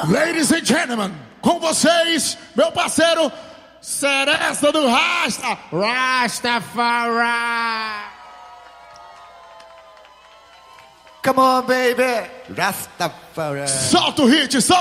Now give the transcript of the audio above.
Ladies and gentlemen, com vocês, meu parceiro Seresta do Rasta, Rastafari. Come on, baby, Rastafari. Solta o hit, solta.